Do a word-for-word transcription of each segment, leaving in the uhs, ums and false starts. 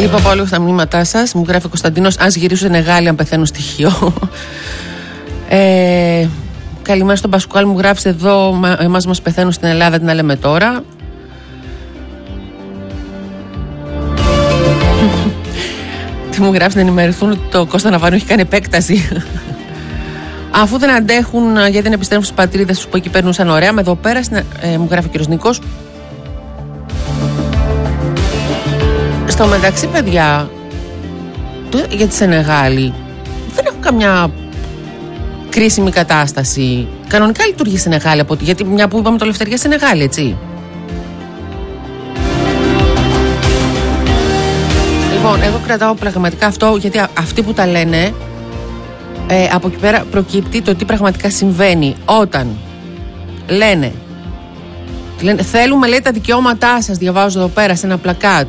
Λοιπόν, πάω λίγο στα μηνύματά σας. Μου γράφει ο Κωνσταντίνος, αν γυρίσω Σενεγάλη, αν πεθαίνω στοιχείο. ε, καλημέρα στον Πασκουάλ, μου γράφει εδώ, εμάς μας πεθαίνουν στην Ελλάδα, τι να λέμε τώρα. Τι μου γράφει, να ενημερωθούν ότι το Κώστα Ναβάνιο έχει κάνει επέκταση. Αφού δεν αντέχουν, γιατί δεν επιστρέφουν στις πατρίδες τους που εκεί περνούσαν ωραία. Με εδώ πέρα, ε, μου γράφει ο κύριος Νίκος. Στο μεταξύ, παιδιά, για τη Σενεγάλη δεν έχω καμιά κρίσιμη κατάσταση. Κανονικά λειτουργεί η Σενεγάλη, γιατί μια που είπαμε το Λευτεριά Σενεγάλη, έτσι. Λοιπόν, εγώ κρατάω πραγματικά αυτό, γιατί αυτοί που τα λένε, ε, από εκεί πέρα προκύπτει το τι πραγματικά συμβαίνει. Όταν λένε, λένε θέλουμε, λέει, τα δικαιώματά σας, διαβάζω εδώ πέρα σε ένα πλακάτ.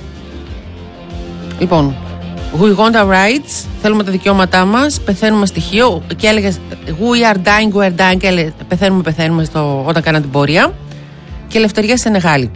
Λοιπόν, we want our rights, θέλουμε τα δικαιώματά μας, πεθαίνουμε στοιχείο, και έλεγε we are dying, we are dying, και έλεγε πεθαίνουμε, πεθαίνουμε στο, όταν κάναν την πορεία, και ελευθερία σε Σενεγάλη.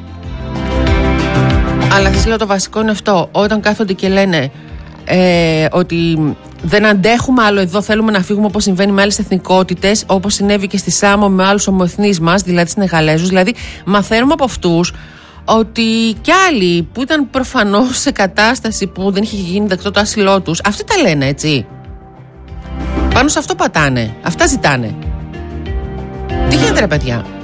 Αλλά σας λέω, το βασικό είναι αυτό, όταν κάθονται και λένε ε, ότι δεν αντέχουμε άλλο εδώ, θέλουμε να φύγουμε, όπως συμβαίνει με άλλες εθνικότητες, όπως συνέβη και στη Σάμο με άλλους ομοεθνείς μας, δηλαδή Σενεγαλέζους, δηλαδή μαθαίνουμε από αυτούς ότι κι άλλοι που ήταν προφανώς σε κατάσταση που δεν είχε γίνει δεκτό το άσυλό τους, αυτοί τα λένε, έτσι. Πάνω σε αυτό πατάνε, αυτά ζητάνε. Τι γίνεται, ρε παιδιά?